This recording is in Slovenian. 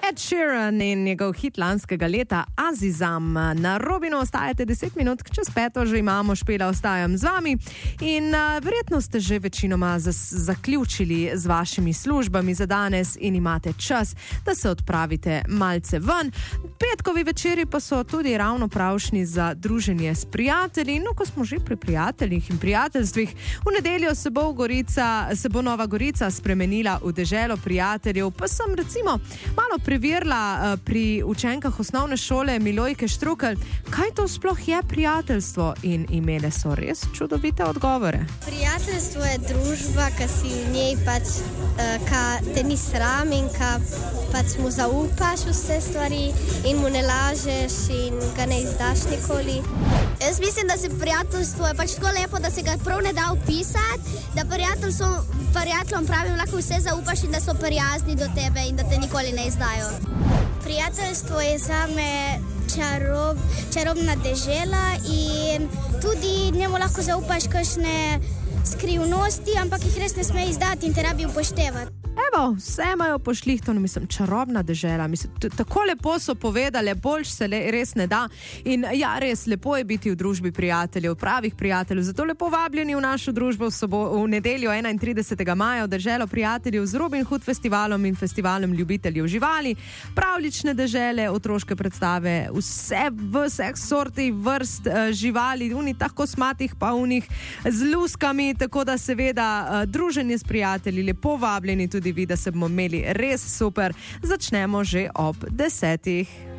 Ed Sheeran in njegov hit lanskega leta Azizam. Na Robinu ostajate 10 minut, čez 5 že imamo Špela, ostajam z vami in verjetno ste že večinoma zaključili z vašimi službami za danes in imate čas, da se odpravite malce ven. Petkovi večeri pa so tudi ravno pravšnji za druženje s prijatelji. No, ko smo že pri prijateljih in prijateljstvih, v nedeljo se bo Nova Gorica spremenila v deželo prijateljev, pa sem recimo malo preverila pri učenkah osnovne šole Milojke Štrukelj, kaj to sploh je prijateljstvo, in imele so res čudovite odgovore. Prijateljstvo je družba, ki si v njej te ni sram in pač mu zaupaš vse stvari in mu ne lažeš in ga ne izdaš nikoli. Jaz mislim, da se prijateljstvo je pač tako lepo, da se ga prav ne da opisati, da prijateljom pravim lahko vse zaupaš in da so prijazni do tebe in da te nikoli ne izdajo. Prijateljstvo je zame čarobna dežela in tudi njemu lahko zaupaš kakšne skrivnosti, ampak jih res ne sme izdati in te rabi upoštevati. Evo, vse imajo pošlihtano, mislim, čarobna dežela, mislim, tako lepo so povedali, boljš se res ne da. In ja, res, lepo je biti v družbi prijateljev, pravih prijateljev, zato lepo vabljeni v našo družbo v nedeljo 31. maja v deželo prijateljev z Robin Hood festivalom in festivalom ljubiteljev živali, pravlične dežele, otroške predstave, vseh sorti vrst živali, unih tako smatih, pa unih z luskami, tako da seveda druženje s prijatelji, lepo vabljeni tudi vi, da se bomo imeli res super. Začnemo že ob 10.